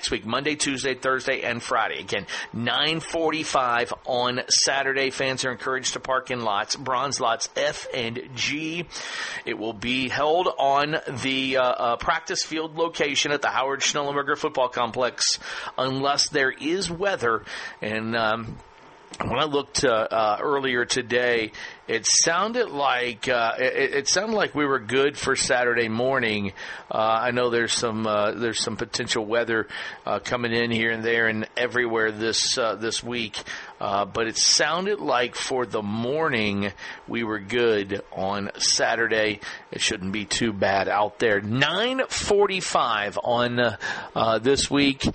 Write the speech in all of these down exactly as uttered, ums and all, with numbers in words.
next week, Monday, Tuesday, Thursday, and Friday. Again, nine forty-five on Saturday. Fans are encouraged to park in lots, bronze lots F and G. It will be held on the uh, uh, practice field location at the Howard Schnellenberger Football Complex unless there is weather. And um, when I looked uh, uh, earlier today, it sounded like uh, it, it sounded like we were good for Saturday morning. Uh, I know there's some uh, there's some potential weather uh, coming in here and there and everywhere this uh, this week, uh, but it sounded like for the morning we were good on Saturday. It shouldn't be too bad out there. nine forty-five on uh, uh, this week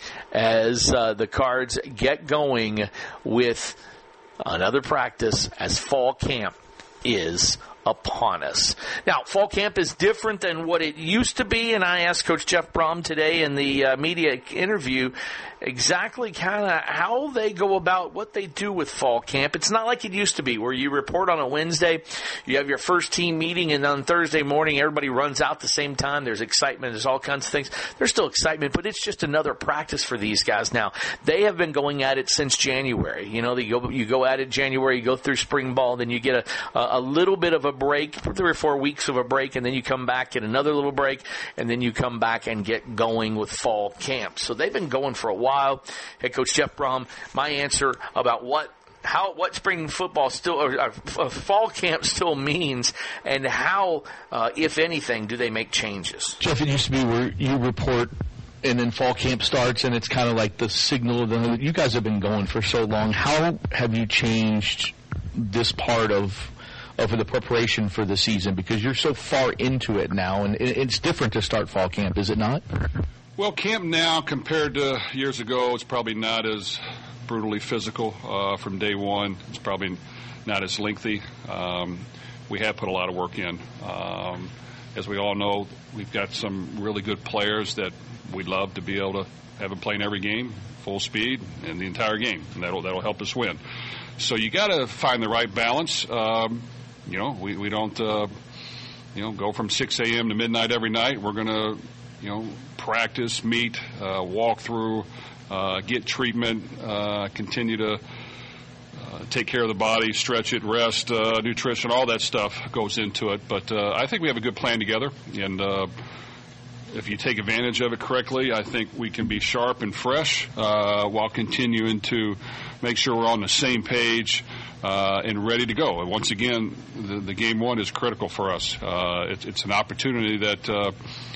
as uh, the Cards get going with another practice as fall camp is upon us. Now, fall camp is different than what it used to be, and I asked Coach Jeff Brohm today in the uh, media interview exactly kind of how they go about what they do with fall camp. It's not like it used to be where you report on a Wednesday, you have your first team meeting, and on Thursday morning everybody runs out at the same time. There's excitement. There's all kinds of things. There's still excitement, but it's just another practice for these guys now. They have been going at it since January. You know, you go, you go at it January, you go through spring ball, then you get a, a little bit of a break, three or four weeks of a break, and then you come back, get another little break, and then you come back and get going with fall camp. So they've been going for a while. Head coach Jeff Brohm, my answer about what how what spring football still or uh, fall camp still means, and how, uh, if anything, do they make changes? Jeff, it used to be where you report and then fall camp starts, and it's kind of like the signal of the. You guys have been going for so long. How have you changed this part of of the preparation for the season, because you're so far into it now, and it's different to start fall camp, is it not? Well, camp now compared to years ago, it's probably not as brutally physical uh, from day one. It's probably not as lengthy. Um, we have put a lot of work in. Um, as we all know, we've got some really good players that we'd love to be able to have them playing every game, full speed, and the entire game, and that'll, that'll help us win. So you got to find the right balance. Um, you know, we, we don't, uh, you know, go from six a.m. to midnight every night. We're going to, you know, practice, meet, uh, walk through, uh, get treatment, uh, continue to uh, take care of the body, stretch it, rest, uh, nutrition, all that stuff goes into it. But uh, I think we have a good plan together, and uh, if you take advantage of it correctly, I think we can be sharp and fresh uh, while continuing to make sure we're on the same page uh, and ready to go. And once again, the, the game one is critical for us. Uh, it, it's an opportunity that uh,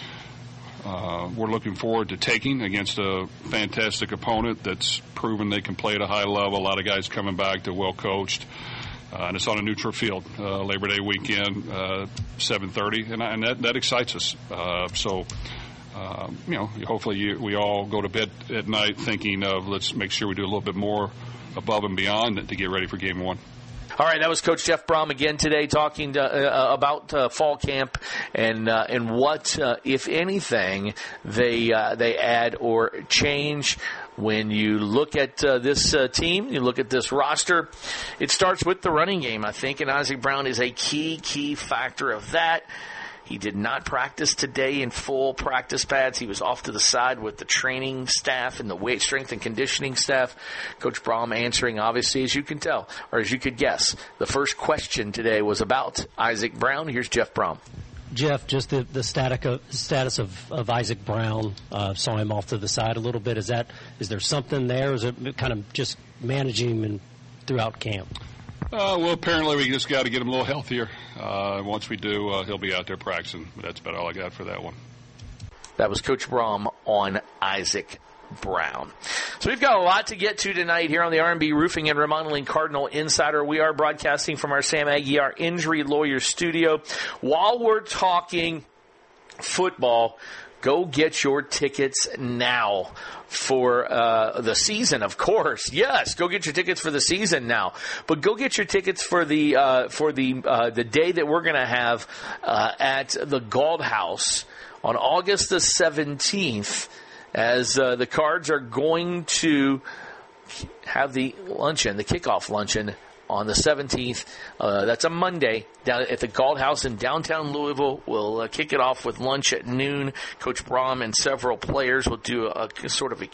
uh, we're looking forward to taking against a fantastic opponent that's proven they can play at a high level. A lot of guys coming back, they're well coached. Uh, and it's on a neutral field, uh, Labor Day weekend, uh, seven thirty, and, and that, that excites us. Uh, so, uh, you know, hopefully you, we all go to bed at night thinking of let's make sure we do a little bit more above and beyond to get ready for game one. All right, that was Coach Jeff Brohm again today talking to, uh, about uh, fall camp and uh, and what, uh, if anything, they uh, they add or change. When you look at uh, this uh, team, you look at this roster, it starts with the running game, I think, and Isaac Brown is a key, key factor of that. He did not practice today in full practice pads. He was off to the side with the training staff and the weight strength and conditioning staff. Coach Brohm answering, obviously, as you can tell, or as you could guess. The first question today was about Isaac Brown. Here's Jeff Brohm. Jeff, just the, the static of, status of, of Isaac Brown, uh, saw him off to the side a little bit. Is that is there something there? Or is it kind of just managing him in, throughout camp? Uh, well, apparently we just got to get him a little healthier. Uh, once we do, uh, he'll be out there practicing. But that's about all I got for that one. That was Coach Brohm on Isaac Brown. So we've got a lot to get to tonight here on the R and B Roofing and Remodeling Cardinal Insider. We are broadcasting from our Sam Aguiar Injury Lawyer studio. While we're talking football, go get your tickets now for uh, the season, of course. Yes, go get your tickets for the season now. But go get your tickets for the uh, for the uh, the day that we're going to have uh, at the Galt House on August the seventeenth. As uh, the Cards are going to have the luncheon, the kickoff luncheon, on the seventeenth. Uh, that's a Monday down at the Galt House in downtown Louisville. We'll uh, kick it off with lunch at noon. Coach Brohm and several players will do a, a sort of a